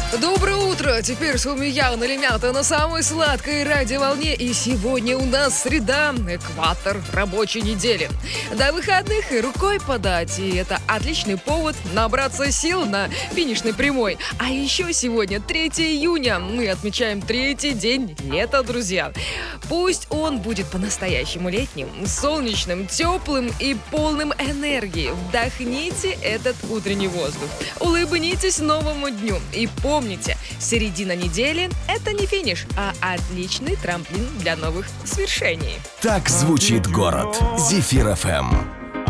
Доброе утро! Теперь с вами я, Налимята, на самой сладкой радиоволне. И сегодня у нас среда, экватор рабочей недели. До выходных и рукой подать. И это отличный повод набраться сил на финишной прямой. А еще сегодня 3 июня. Мы отмечаем третий день лета, друзья. Пусть он будет по-настоящему летним, солнечным, теплым и полным энергии. Вдохните этот утренний воздух. Улыбнитесь новому дню. И помните, середина недели – это не финиш, а отличный трамплин для новых свершений. Так звучит город. Зефир ФМ.